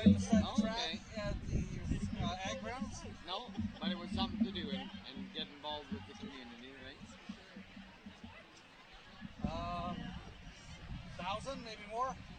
use that Oh, track okay. at the ag grounds. No, but it was something to do and get involved with the community, right? 1,000, maybe more.